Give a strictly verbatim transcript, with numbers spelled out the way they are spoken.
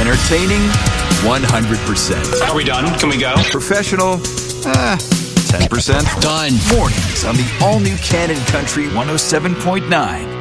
Entertaining, one hundred percent. Are we done? Can we go? Professional, eh, ten percent. Done. Mornings on the all-new Cannon Country one oh seven point nine.